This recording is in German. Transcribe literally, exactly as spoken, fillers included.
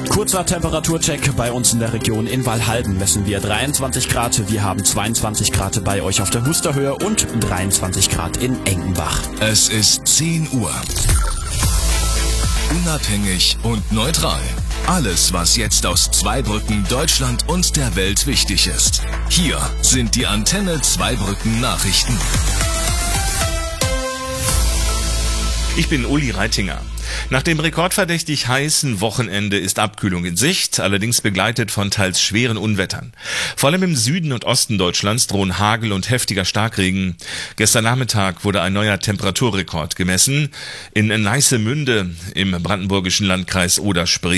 Kurzer Temperaturcheck bei uns in der Region. In Wallhalben messen wir dreiundzwanzig Grad. Wir haben zweiundzwanzig Grad bei euch auf der Husterhöhe und dreiundzwanzig Grad in Enkenbach. Es ist zehn Uhr. Unabhängig und neutral. Alles, was jetzt aus Zweibrücken, Deutschland und der Welt wichtig ist. Hier sind die Antenne Zweibrücken Nachrichten. Ich bin Uli Reitinger. Nach dem rekordverdächtig heißen Wochenende ist Abkühlung in Sicht, allerdings begleitet von teils schweren Unwettern. Vor allem im Süden und Osten Deutschlands drohen Hagel und heftiger Starkregen. Gestern Nachmittag wurde ein neuer Temperaturrekord gemessen. In Neissemünde im brandenburgischen Landkreis Oder-Spree